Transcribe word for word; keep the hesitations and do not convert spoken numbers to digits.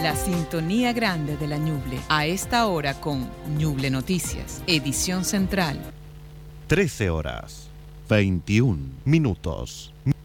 La sintonía grande de la Ñuble. A esta hora con Ñuble Noticias, edición central. trece horas, veintiún minutos.